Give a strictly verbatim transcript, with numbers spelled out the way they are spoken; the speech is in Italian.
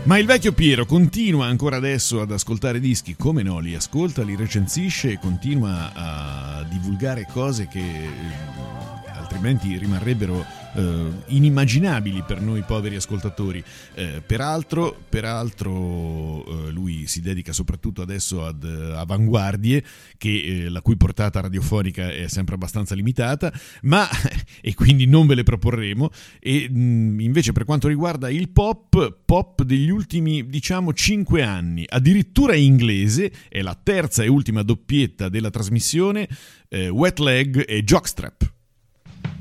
Ma il vecchio Piero continua ancora adesso ad ascoltare dischi, come no, li ascolta, li recensisce e continua a divulgare cose che eh, altrimenti rimarrebbero eh, inimmaginabili per noi poveri ascoltatori. Eh, peraltro, peraltro eh, lui si dedica soprattutto adesso ad eh, avanguardie, che, eh, la cui portata radiofonica è sempre abbastanza limitata, ma e quindi non ve le proporremo. E mh, invece per quanto riguarda il pop, pop degli ultimi diciamo cinque anni, addirittura in inglese, è la terza e ultima doppietta della trasmissione, eh, Wet Leg e Jockstrap.